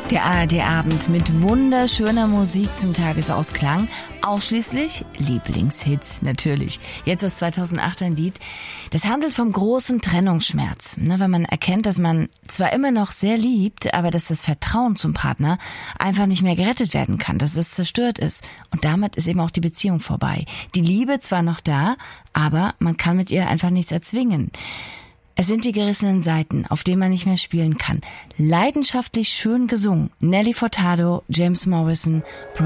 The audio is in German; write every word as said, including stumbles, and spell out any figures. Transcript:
Der A R D-Abend mit wunderschöner Musik zum Tagesausklang. Ausschließlich Lieblingshits, natürlich. Jetzt aus zweitausendacht ein Lied. Das handelt vom großen Trennungsschmerz. Ne, wenn man erkennt, dass man zwar immer noch sehr liebt, aber dass das Vertrauen zum Partner einfach nicht mehr gerettet werden kann, dass es zerstört ist. Und damit ist eben auch die Beziehung vorbei. Die Liebe zwar noch da, aber man kann mit ihr einfach nichts erzwingen. Es sind die gerissenen Saiten, auf denen man nicht mehr spielen kann. Leidenschaftlich schön gesungen. Nelly Furtado, James Morrison,